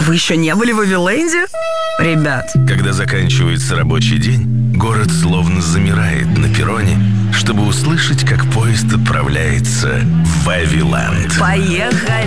Вы еще не были в Вавиленде? Ребят. Когда заканчивается рабочий день, город словно замирает на перроне, чтобы услышать, как поезд отправляется в Вавиленд. Поехали!